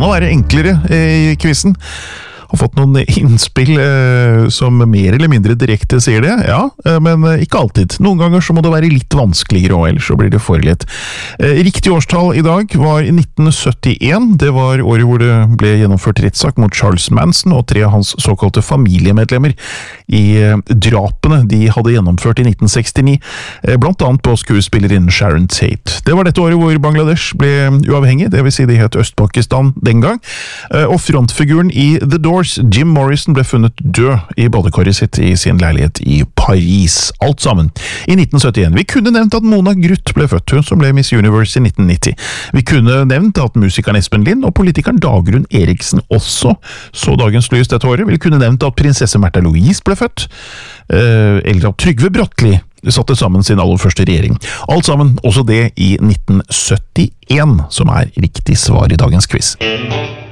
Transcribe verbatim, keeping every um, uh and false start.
an å være enklere i quizen. Har fått noen innspill eh, som mer eller mindre direkte sier det, ja, eh, men ikke alltid. Noen ganger så må det være litt vanskeligere også, ellers så blir det for lett. Eh, riktig årstall i dag var nitten syttien. Det var året hvor det ble gjennomført rettssak mot Charles Manson og tre av hans såkalte familiemedlemmer i eh, drapene de hadde gjennomført i nitten sekstini, eh, blant annet på skuespillerinnen Sharon Tate. Det var dette året hvor Bangladesh ble uavhengig, det vil si det het Øst-Pakistan den gang, eh, og frontfiguren i The Doors, Jim Morrison, ble funnet død i badekaret sitt i sin leilighet i Paris. Alt sammen i nitten syttien. Vi kunne nevnt at Mona Gruth ble født, hun som ble Miss Universe i nitten nitti. Vi kunne nevnt at musikeren Espen Lind og politikeren Dagrun Eriksen også så dagens lys dette året. Vi kunne nevnt at prinsesse Märtha Louise ble født, eller at Trygve Bratteli satte sammen sin aller første regjering. Alt sammen, også det i nitten syttien, som er riktig svar i dagens quiz.